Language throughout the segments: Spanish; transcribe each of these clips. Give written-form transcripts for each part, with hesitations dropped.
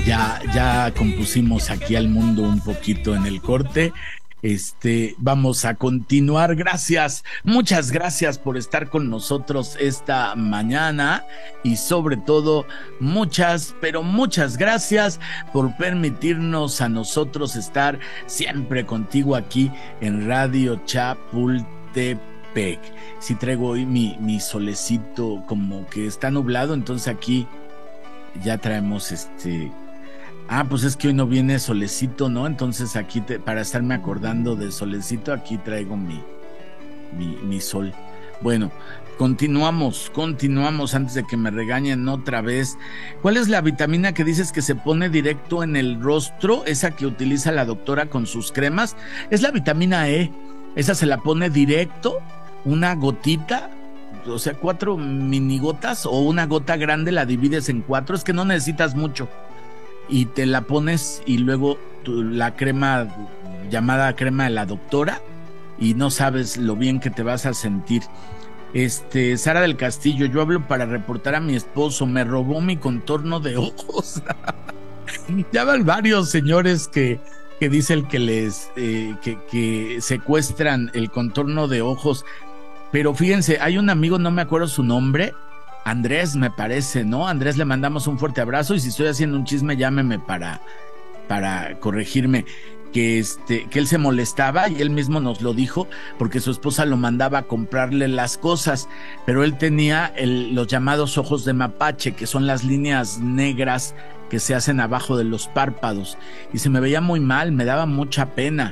Ya compusimos aquí al mundo un poquito en el corte. Vamos a continuar. Gracias, muchas gracias por estar con nosotros esta mañana y sobre todo pero muchas gracias por permitirnos a nosotros estar siempre contigo aquí en Radio Chapultepec. Si traigo hoy mi solecito, como que está nublado, entonces aquí ya traemos pues es que hoy no viene solecito, ¿no? Entonces aquí, para estarme acordando de solecito, aquí traigo mi sol. Bueno, continuamos antes de que me regañen otra vez. ¿Cuál es la vitamina que dices que se pone directo en el rostro? Esa que utiliza la doctora con sus cremas. Es la vitamina E. Esa se la pone directo, una gotita, o sea, 4 minigotas o una gota grande la divides en 4. Es que no necesitas mucho. Y te la pones y luego la crema llamada crema de la doctora y no sabes lo bien que te vas a sentir. Sara del Castillo, yo hablo para reportar a mi esposo, me robó mi contorno de ojos. Ya van varios señores que dicen que secuestran el contorno de ojos, pero fíjense, hay un amigo, no me acuerdo su nombre, Andrés, me parece, ¿no? Andrés, le mandamos un fuerte abrazo y si estoy haciendo un chisme, llámeme para corregirme, que él se molestaba y él mismo nos lo dijo porque su esposa lo mandaba a comprarle las cosas, pero él tenía los llamados ojos de mapache, que son las líneas negras que se hacen abajo de los párpados, y se me veía muy mal, me daba mucha pena.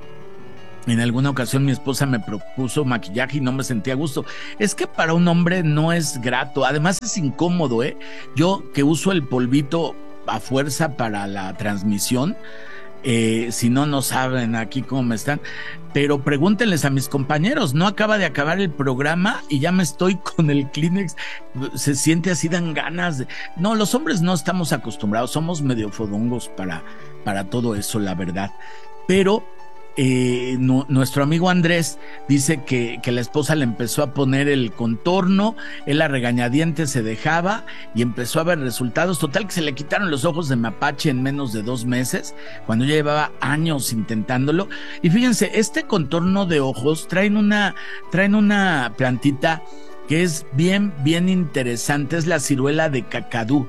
En alguna ocasión mi esposa me propuso maquillaje y no me sentía a gusto. Es que para un hombre no es grato, además es incómodo, ¿eh? Yo que uso el polvito a fuerza para la transmisión, si no saben aquí cómo me están, pero pregúntenles a mis compañeros, no acaba de acabar el programa y ya me estoy con el Kleenex, se siente así, dan ganas de... No, los hombres no estamos acostumbrados, somos medio fodongos para todo eso, la verdad, pero... nuestro amigo Andrés dice que la esposa le empezó a poner el contorno, él a regañadientes se dejaba y empezó a ver resultados. Total que se le quitaron los ojos de mapache en menos de 2 meses, cuando ya llevaba años intentándolo. Y fíjense, este contorno de ojos traen una plantita que es bien interesante, es la ciruela de cacadú.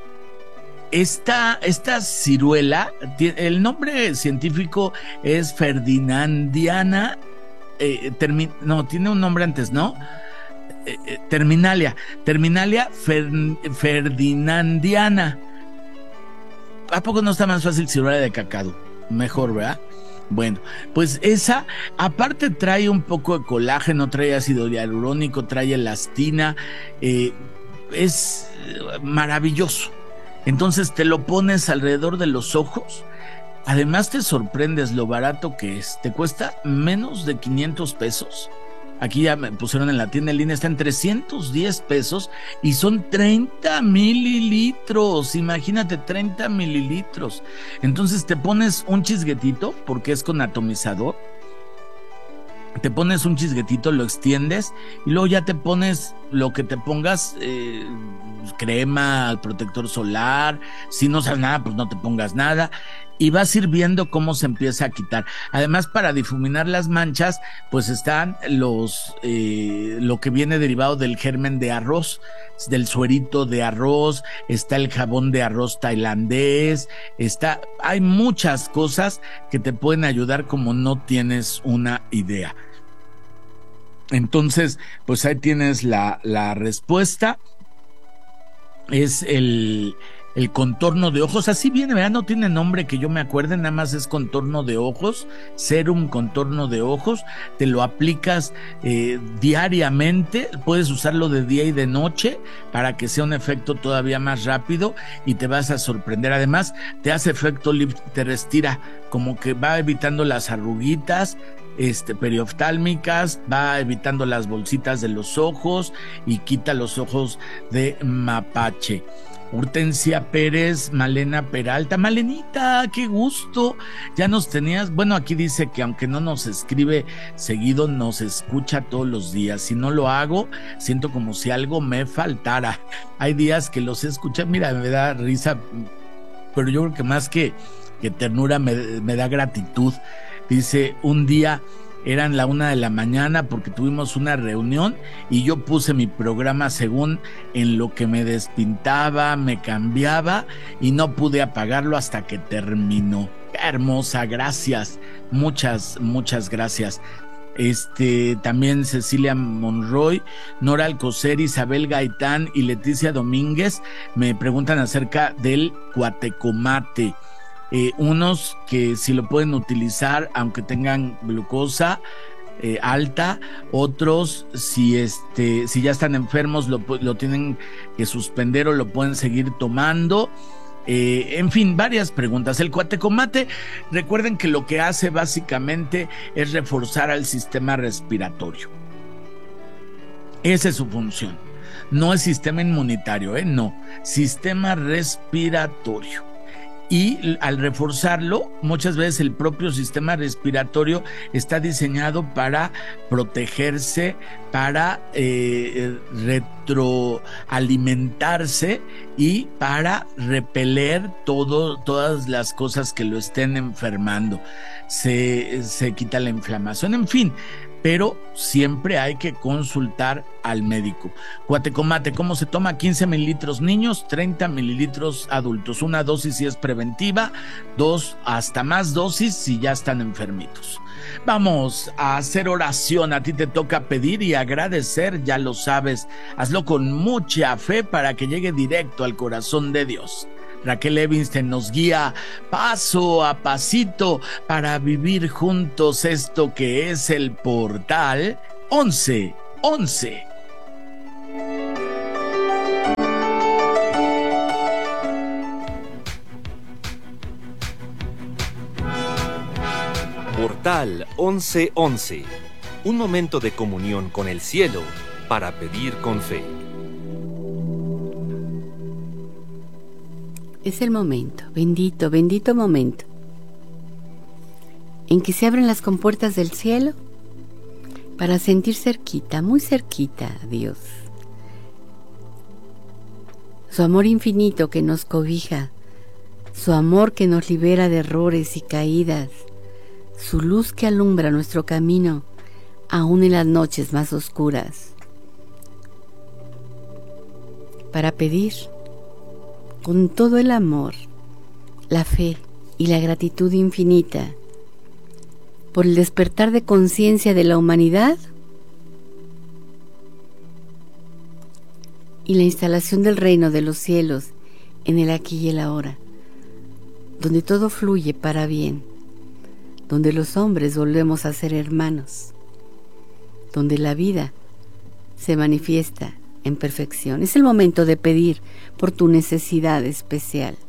Esta ciruela, el nombre científico es Ferdinandiana, tiene un nombre antes, ¿no? Terminalia Ferdinandiana. ¿A poco no está más fácil ciruela de cacao? Mejor, ¿verdad? Bueno, pues esa, aparte trae un poco de colágeno, trae ácido hialurónico, trae elastina, es maravilloso. Entonces te lo pones alrededor de los ojos. Además te sorprendes lo barato que es. Te cuesta menos de 500 pesos. Aquí ya me pusieron en la tienda en línea, está en 310 pesos y son 30 mililitros. Imagínate, 30 mililitros. Entonces te pones un chisguetito, porque es con atomizador. Te pones un chisguetito, lo extiendes y luego ya te pones lo que te pongas, crema, protector solar. Si no sabes nada, pues no te pongas nada y vas a ir viendo cómo se empieza a quitar. Además, para difuminar las manchas, pues están lo que viene derivado del germen de arroz, del suerito de arroz, está el jabón de arroz tailandés, hay muchas cosas que te pueden ayudar como no tienes una idea. Entonces, pues ahí tienes la respuesta. Es el contorno de ojos, así viene, ¿verdad? No tiene nombre que yo me acuerde, nada más es contorno de ojos, serum contorno de ojos, te lo aplicas diariamente, puedes usarlo de día y de noche para que sea un efecto todavía más rápido y te vas a sorprender. Además, te hace efecto lift, te restira, como que va evitando las arruguitas perioftálmicas, va evitando las bolsitas de los ojos y quita los ojos de mapache. Hortensia Pérez, Malena Peralta. Malenita, qué gusto, ya nos tenías. Bueno, aquí dice que aunque no nos escribe seguido, nos escucha todos los días. Si no lo hago, siento como si algo me faltara. Hay días que los escucha, mira, me da risa pero yo creo que más que ternura me da gratitud. Dice, un día eran la 1 de la mañana porque tuvimos una reunión y yo puse mi programa según en lo que me despintaba, me cambiaba y no pude apagarlo hasta que terminó. ¡Qué hermosa! Gracias, muchas gracias. También Cecilia Monroy, Nora Alcocer, Isabel Gaitán y Leticia Domínguez me preguntan acerca del cuatecomate. Unos que si lo pueden utilizar aunque tengan glucosa alta, otros si ya están enfermos lo tienen que suspender o lo pueden seguir tomando. En fin, varias preguntas. El cuatecomate, recuerden que lo que hace básicamente es reforzar al sistema respiratorio. Esa es su función. No es sistema inmunitario, no, sistema respiratorio. Y al reforzarlo, muchas veces el propio sistema respiratorio está diseñado para protegerse, para retroalimentarse y para repeler todas las cosas que lo estén enfermando. Se quita la inflamación, en fin. Pero siempre hay que consultar al médico. Cuatecomate, ¿cómo se toma? 15 mililitros niños, 30 mililitros adultos. Una dosis si es preventiva, 2 hasta más dosis si ya están enfermitos. Vamos a hacer oración. A ti te toca pedir y agradecer, ya lo sabes. Hazlo con mucha fe para que llegue directo al corazón de Dios. Raquel Evinstein nos guía paso a pasito para vivir juntos esto que es el Portal 11:11. Portal 11:11. Un momento de comunión con el cielo para pedir con fe. Es el momento, bendito, bendito momento, en que se abren las compuertas del cielo para sentir cerquita, muy cerquita a Dios. Su amor infinito que nos cobija, su amor que nos libera de errores y caídas, su luz que alumbra nuestro camino, aún en las noches más oscuras. Para pedir con todo el amor, la fe y la gratitud infinita por el despertar de conciencia de la humanidad y la instalación del reino de los cielos en el aquí y el ahora, donde todo fluye para bien, donde los hombres volvemos a ser hermanos, donde la vida se manifiesta en perfección. Es el momento de pedir por tu necesidad especial.